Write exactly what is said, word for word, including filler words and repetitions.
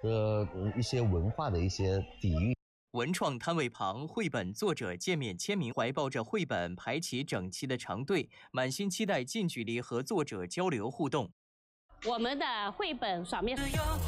呃一些文化的一些底蕴。 文创摊位旁，绘本作者见面签名，怀抱着绘本排起整齐的长队，满心期待近距离和作者交流互动。 我们的绘本爽面。